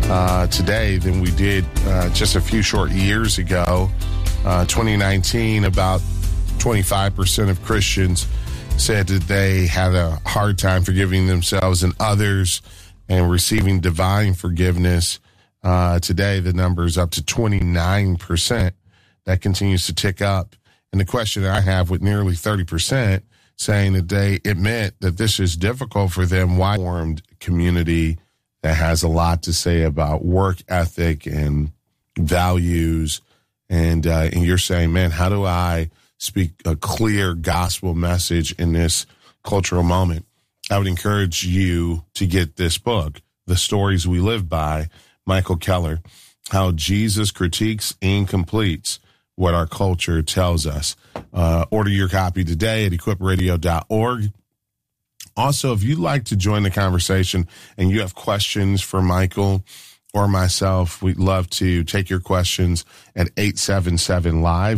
today than we did just a few short years ago. 2019, about 25% of Christians said that they had a hard time forgiving themselves and others and receiving divine forgiveness. Today, the number is up to 29%. That continues to tick up. And the question I have with nearly 30% saying that they admit that this is difficult for them, why formed community that has a lot to say about work ethic and values. And you're saying, man, how do I speak a clear gospel message in this cultural moment? I would encourage you to get this book, The Stories We Live By, Michael Keller, How Jesus Critiques and Completes What Our Culture Tells Us. Order your copy today at equipradio.org. Also, if you'd like to join the conversation and you have questions for Michael or myself, we'd love to take your questions at 877-LIVE,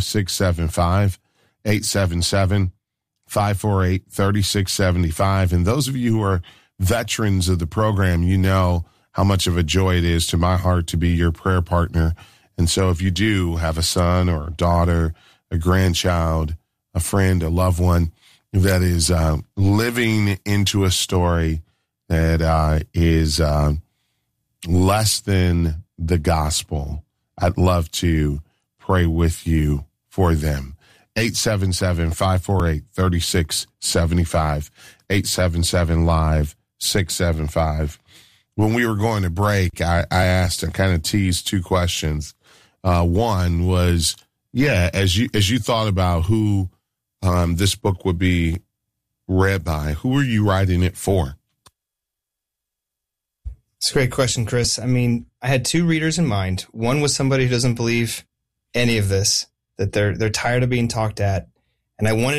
675-847-548-3675. And those of you who are veterans of the program, you know how much of a joy it is to my heart to be your prayer partner. And so if you do have a son or a daughter, a grandchild, a friend, a loved one that is living into a story that is less than the gospel, I'd love to pray with you for them. 877-548-3675, 877-LIVE, 675. When we were going to break, I asked and kind of teased two questions. One was, as you thought about who this book would be read by, who are you writing it for? It's a great question, Chris. I mean, I had two readers in mind. One was somebody who doesn't believe any of this, that they're tired of being talked at, and I wanted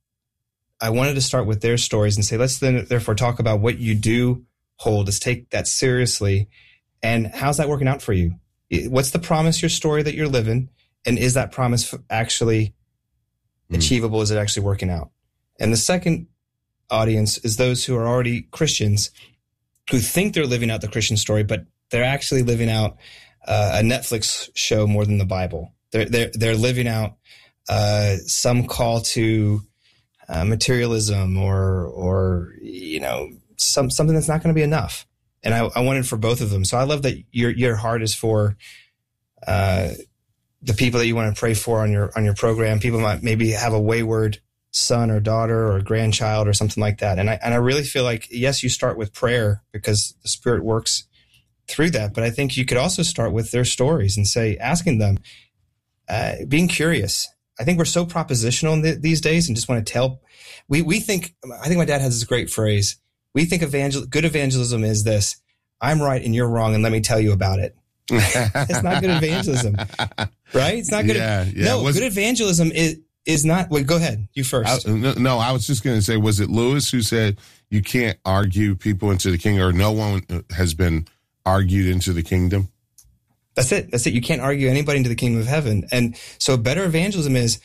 to start with their stories and say, let's then therefore talk about what you do hold. Let's take that seriously, and how's that working out for you? What's the promise, your story that you're living, and is that promise actually achievable? Is it actually working out? And the second audience is those who are already Christians who think they're living out the Christian story, but they're actually living out a Netflix show more than the Bible. They're living out some call to materialism or something that's not going to be enough. And I wanted for both of them. So I love that your heart is for the people that you want to pray for on your program. People might maybe have a wayward son or daughter or grandchild or something like that. And I really feel like, yes, you start with prayer because the Spirit works through that. But I think you could also start with their stories and asking them, being curious. I think we're so propositional these days and just want to tell. I think my dad has this great phrase. We think good evangelism is this: I'm right and you're wrong, and let me tell you about it. It's not good evangelism, right? It's not good. Good evangelism is not. Wait, go ahead. You first. I was just going to say, was it Lewis who said you can't argue people into the kingdom, or no one has been argued into the kingdom? That's it. You can't argue anybody into the kingdom of heaven. And so better evangelism is,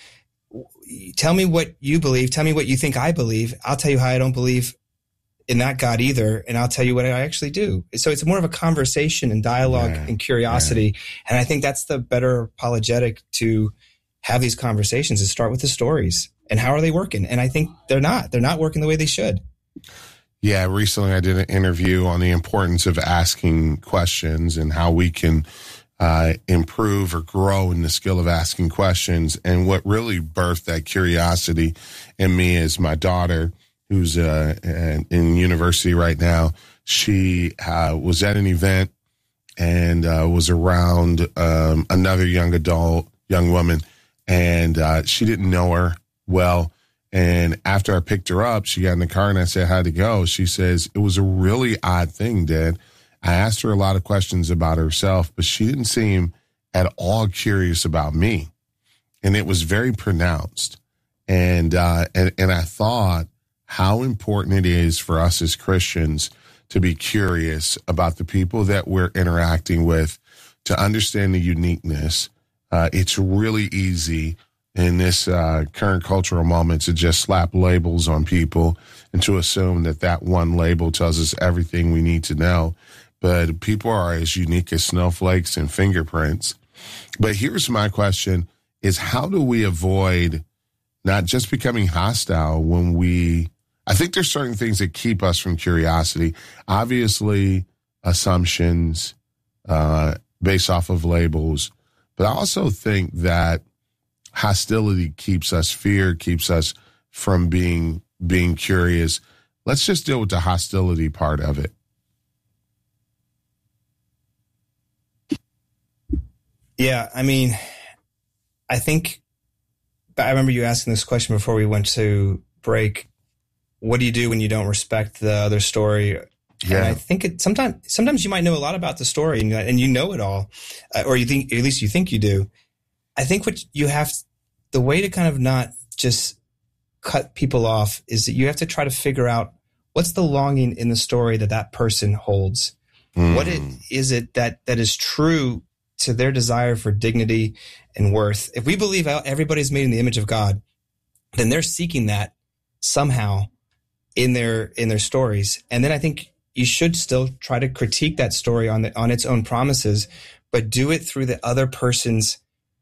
tell me what you believe. Tell me what you think I believe. I'll tell you how I don't believe in that God either, and I'll tell you what I actually do. So it's more of a conversation and dialogue and curiosity. Yeah. And I think that's the better apologetic to have these conversations, is start with the stories. And how are they working? And I think they're not working the way they should. Yeah, recently I did an interview on the importance of asking questions and how we can improve or grow in the skill of asking questions. And what really birthed that curiosity in me is my daughter, who's in university right now. She was at an event and was around another young woman, and she didn't know her well. And after I picked her up, she got in the car and I said, how'd it go? She says, it was a really odd thing, Dad. I asked her a lot of questions about herself, but she didn't seem at all curious about me. And it was very pronounced. And I thought how important it is for us as Christians to be curious about the people that we're interacting with, to understand the uniqueness. It's really easy in this current cultural moment to just slap labels on people and to assume that one label tells us everything we need to know. but people are as unique as snowflakes and fingerprints. But here's my question is, how do we avoid not just becoming hostile when I think there's certain things that keep us from curiosity. Obviously, assumptions based off of labels. But I also think that hostility keeps us, fear keeps us from being curious. Let's just deal with the hostility part of it. Yeah, I mean, I remember you asking this question before we went to break. What do you do when you don't respect the other story? Yeah. And I think sometimes you might know a lot about the story and you know it all, or you think, at least you think you do. I think the way to kind of not just cut people off is that you have to try to figure out what's the longing in the story that person holds. What is it that is true to their desire for dignity and worth? If we believe everybody's made in the image of God, then they're seeking that somehow in their stories. And then I think you should still try to critique that story on its own promises, but do it through the other person's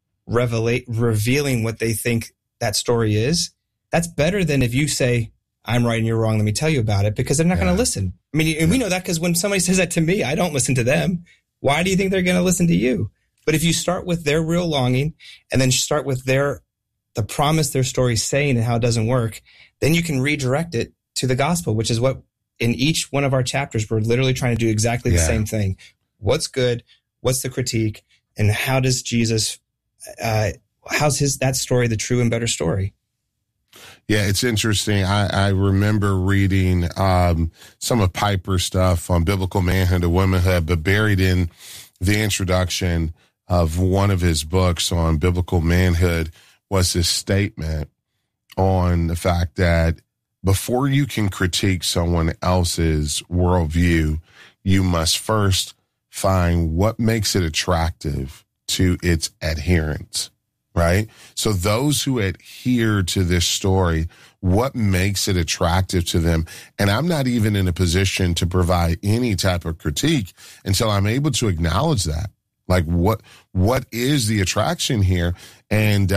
revealing what they think that story is. That's better than if you say, I'm right and you're wrong, let me tell you about it, because they're not going to listen. I mean, and we know that because when somebody says that to me, I don't listen to them. Why do you think they're going to listen to you? But if you start with their real longing and then start with the promise their story's saying and how it doesn't work, then you can redirect it to the gospel, which is what in each one of our chapters, we're literally trying to do exactly the same thing. What's good? What's the critique? And how does Jesus, how's that story the true and better story? Yeah, it's interesting. I remember reading some of Piper's stuff on biblical manhood and womanhood, but buried in the introduction of one of his books on biblical manhood was this statement on the fact that before you can critique someone else's worldview, you must first find what makes it attractive to its adherents. Right? So those who adhere to this story, what makes it attractive to them? And I'm not even in a position to provide any type of critique until I'm able to acknowledge that. Like what is the attraction here? And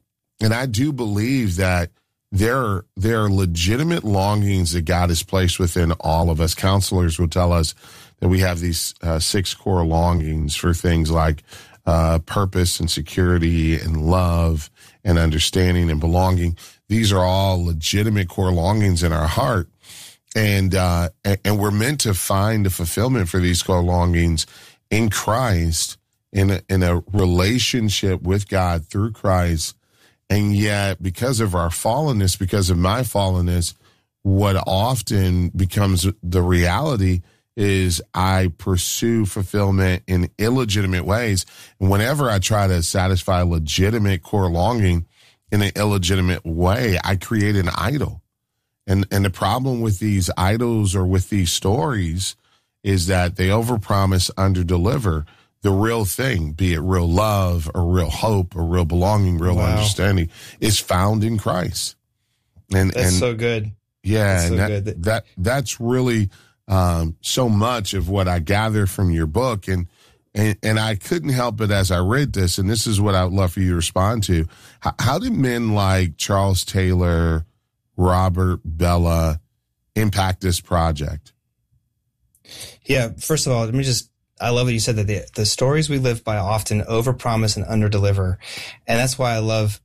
I do believe that there are legitimate longings that God has placed within all of us. Counselors will tell us that we have these 6 core longings for things like purpose and security and love and understanding and belonging. These are all legitimate core longings in our heart. And we're meant to find a fulfillment for these core longings in Christ, in a relationship with God through Christ. And yet, because of our fallenness, because of my fallenness, what often becomes the reality is I pursue fulfillment in illegitimate ways. And whenever I try to satisfy legitimate core longing in an illegitimate way, I create an idol. And the problem with these idols or with these stories is that they overpromise, underdeliver. The real thing, be it real love or real hope or real belonging, real understanding, is found in Christ. That's so good. Yeah, that's and that's really so much of what I gather from your book. And I couldn't help it as I read this, and this is what I would love for you to respond to. How did men like Charles Taylor, Robert Bellah impact this project? Yeah, first of all, I love that you said that the stories we live by often overpromise and underdeliver. And that's why I love,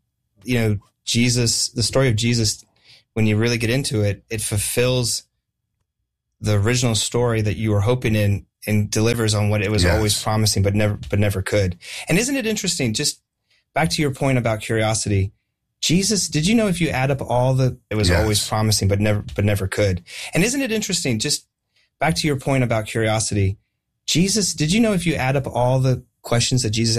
Jesus, the story of Jesus, when you really get into it, it fulfills the original story that you were hoping in and delivers on what it was always promising, but never could. And isn't it interesting, just back to your point about curiosity, Jesus, did you know if you add up it was always promising, but never could. And isn't it interesting, just back to your point about curiosity, Jesus, did you know if you add up all the questions that Jesus